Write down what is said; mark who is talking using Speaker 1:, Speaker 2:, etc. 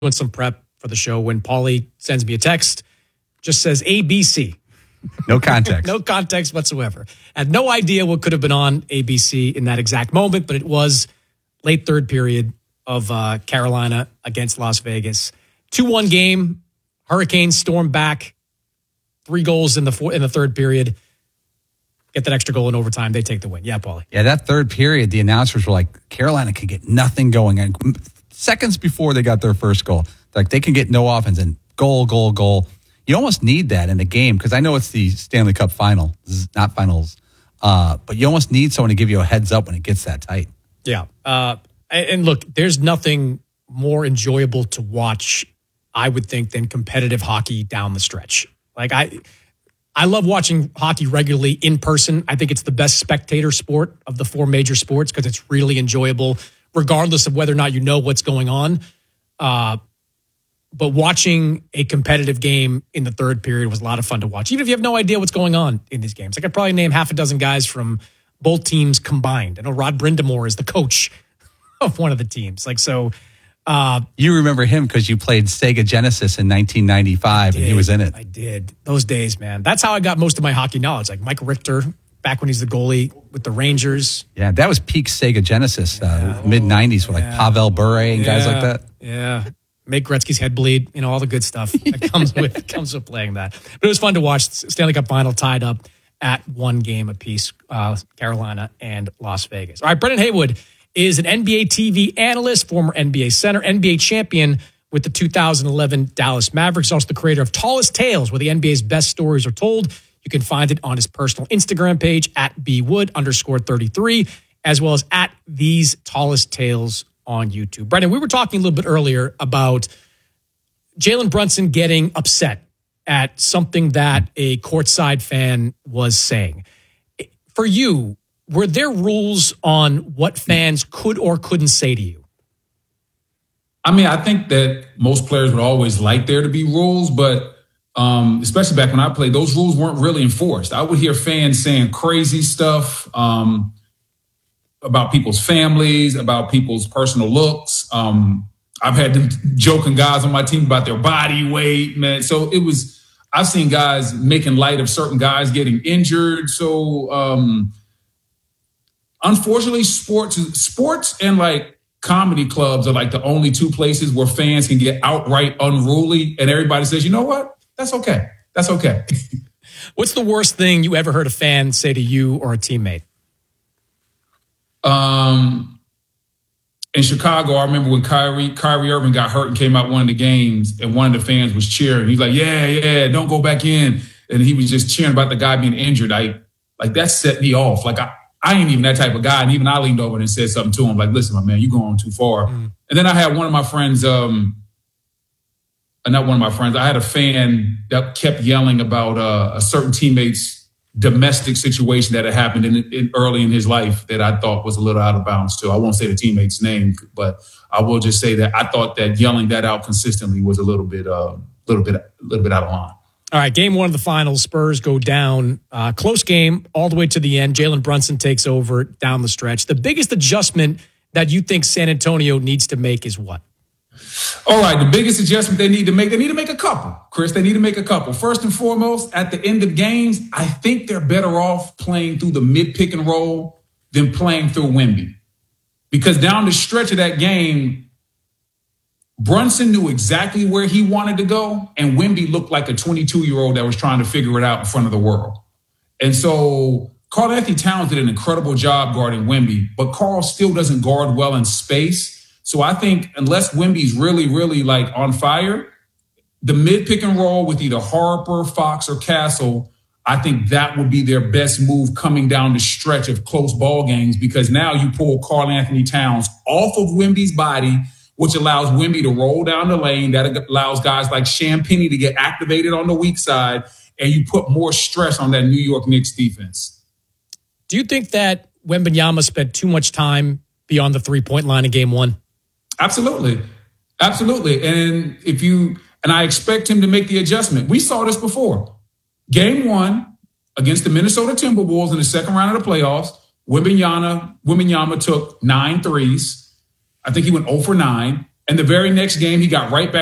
Speaker 1: doing some prep for the show when Paulie sends me a text, just says ABC.
Speaker 2: No context.
Speaker 1: No context whatsoever. Had no idea what could have been on ABC in that exact moment, but it was late third period of Carolina against Las Vegas. 2-1 game. Hurricanes storm back. 3 goals in the third period. Get that extra goal in overtime. They take the win. Yeah, Paulie.
Speaker 2: Yeah, that third period, the announcers were like, Carolina could get nothing going. And seconds before they got their first goal, like they can get no offense and goal. You almost need that in a game because I know it's the Stanley Cup final, not finals, but you almost need someone to give you a heads up when it gets that tight.
Speaker 1: Yeah. And look, there's nothing more enjoyable to watch, I would think, than competitive hockey down the stretch. Like I love watching hockey regularly in person. I think it's the best spectator sport of the 4 major sports because it's really enjoyable, regardless of whether or not you know what's going on. But watching a competitive game in the third period was a lot of fun to watch, even if you have no idea what's going on in these games. I could probably name half a dozen guys from both teams combined. I know Rod Brindamore is the coach of one of the teams.
Speaker 2: You remember him because you played Sega Genesis in 1995 and he was in it.
Speaker 1: I did. Those days, man. That's how I got most of my hockey knowledge. Like Mike Richter, back when he's the goalie with the Rangers.
Speaker 2: Yeah, that was peak Sega Genesis, mid-90s with like Pavel Bure and guys like that.
Speaker 1: Yeah. Make Gretzky's head bleed, all the good stuff that comes with playing that. But it was fun to watch. Stanley Cup final tied up at 1 game apiece, Carolina and Las Vegas. All right, Brendan Haywood is an NBA TV analyst, former NBA center, NBA champion with the 2011 Dallas Mavericks. He's also the creator of Tallest Tales, where the NBA's best stories are told. You can find it on his personal Instagram page at bwood_33, as well as at These Tallest Tales on YouTube. Brendan, we were talking a little bit earlier about Jalen Brunson getting upset at something that a courtside fan was saying. For you, were there rules on what fans could or couldn't say to you?
Speaker 3: I mean, I think that most players would always like there to be rules, but especially back when I played, those rules weren't really enforced. I would hear fans saying crazy stuff about people's families, about people's personal looks. I've had them joking guys on my team about their body weight, man. So I've seen guys making light of certain guys getting injured. So unfortunately, sports and like comedy clubs are like the only 2 places where fans can get outright unruly. And everybody says, you know what? That's okay. That's okay.
Speaker 1: What's the worst thing you ever heard a fan say to you or a teammate?
Speaker 3: In Chicago, I remember when Kyrie Irving got hurt and came out one of the games, and one of the fans was cheering. He's like, yeah, don't go back in. And he was just cheering about the guy being injured. That set me off. Like I ain't even that type of guy. And even I leaned over and said something to him, like, listen, my man, you're going too far. And then I had one of my friends, not one of my friends, I had a fan that kept yelling about a certain teammate's domestic situation that had happened early in his life that I thought was a little out of bounds too. I won't say the teammate's name, but I will just say that I thought that yelling that out consistently was a little bit out of line.
Speaker 1: All right, game 1 of the finals, Spurs go down. Close game all the way to the end. Jalen Brunson takes over down the stretch. The biggest adjustment that you think San Antonio needs to make is what?
Speaker 3: All right, the biggest adjustment they need to make a couple, Chris. They need to make a couple. First and foremost, at the end of games, I think they're better off playing through the mid-pick and roll than playing through Wemby. Because down the stretch of that game, Brunson knew exactly where he wanted to go, and Wemby looked like a 22-year-old that was trying to figure it out in front of the world. And so Karl-Anthony Towns did an incredible job guarding Wemby, but Karl still doesn't guard well in space. So I think unless Wemby's really, really like on fire, the mid-pick and roll with either Harper, Fox, or Castle, I think that would be their best move coming down the stretch of close ball games, because now you pull Karl-Anthony Towns off of Wemby's body, which allows Wemby to roll down the lane. That allows guys like Champagnie to get activated on the weak side, and you put more stress on that New York Knicks defense.
Speaker 1: Do you think that Wembanyama spent too much time beyond the 3-point line in game 1?
Speaker 3: Absolutely. And I expect him to make the adjustment. We saw this before. Game 1 against the Minnesota Timberwolves in the second round of the playoffs, Wembanyama took 9 threes. I think he went 0 for 9. And the very next game, he got right back